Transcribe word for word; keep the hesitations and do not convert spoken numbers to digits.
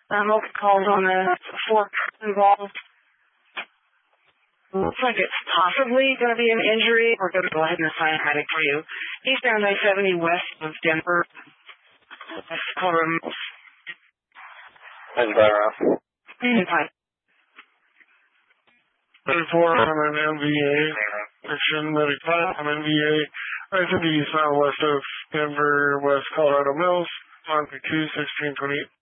Uh, multiple calls on the fork involved. Looks like it's possibly going to be an injury. We're going to go ahead and assign a medic for you. Eastbound I seventy west of Denver. That's Colorado Mills. How's that around? Hi. thirty-four on an M V A. Action medic five on M V A. I seventy southwest of Denver, West Colorado Mills. On P two, sixteen twenty-eight.